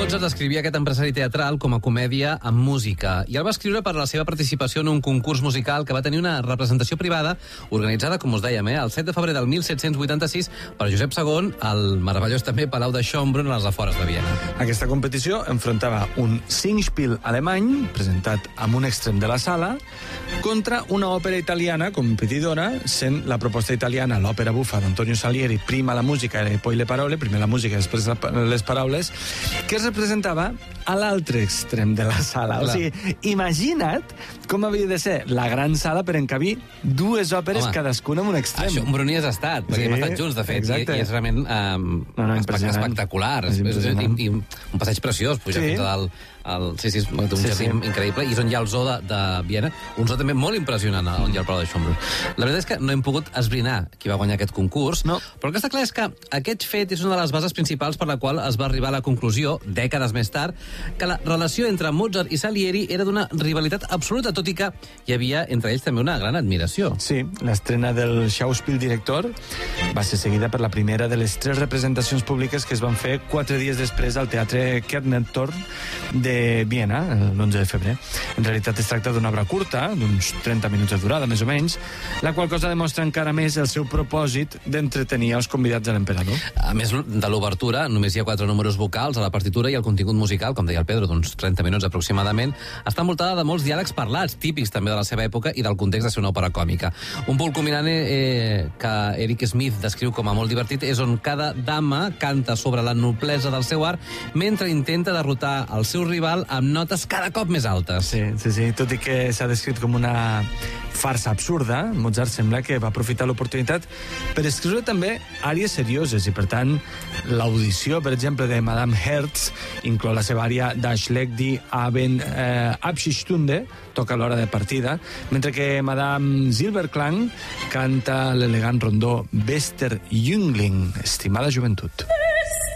Mozart descrivia aquest empresari teatral com a comèdia amb música i el va escriure per la seva participació en un concurs musical que va tenir una representació privada organitzada, com us dèiem, el 7 de febrer del 1786 per Josep II al meravellós també Palau de Schönbrunn a les afores de Viena. Aquesta competició enfrontava un Singspiel alemany, presentat amb un extrem de la sala, contra una òpera italiana competidora, sent la proposta italiana l'òpera bufa d'Antonio Salieri, prima la música e poi le parole, primer la música i després les paraules, que es representava a l'altre extrem de la sala. Clar. O sigui, imagina't com havia de ser la gran sala per encabir dues òperes, cadascuna en un extrem. Això, un Bruni has estat, perquè hem estat junts, de fet, i és realment espectacular. I un passeig preciós, pujar fins a dalt. Sí, és un jardí increïble, i és on hi ha el zoo de Viena, un zoo també molt impressionant, on hi ha el Palau de Schönbrunn. La veritat és que no hem pogut esbrinar qui va guanyar aquest concurs, però el que està clar és que aquest fet és una de les bases principals per la qual es va arribar a la conclusió, dècades més tard, que la relació entre Mozart i Salieri era d'una rivalitat absoluta, tot i que hi havia entre ells també una gran admiració. Sí, l'estrena del Schauspiel Director va ser seguida per la primera de les 3 representacions públiques que es van fer 4 dies després al Teatre Kernturm de Viena, l'11 de febrer. En realitat es tracta d'una obra curta, d'uns 30 minuts de durada, més o menys, la qual cosa demostra encara més el seu propòsit d'entretenir els convidats de l'emperador. A més de l'obertura, només hi ha 4 números vocals a la partitura i el contingut musical, com deia el Pedro, d'uns 30 minuts aproximadament, està envoltada de molts diàlegs parlats, típics també de la seva època i del context de ser una òpera còmica. Un punt culminant que Eric Smith descriu com a molt divertit és on cada dama canta sobre la noblesa del seu art mentre intenta derrotar el seu rival amb notes cada cop més altes. Sí. Tot i que s'ha descrit com una farsa absurda, Mozart sembla que va aprofitar l'oportunitat per escriure també àries serioses i, per tant, l'audició, per exemple, de Madame Herz inclou la seva ària Das Lied die Abschiedsstunde, toca l'hora de partida, mentre que Madame Silberklang canta l'elegant rondó Bester Jüngling, estimada joventut.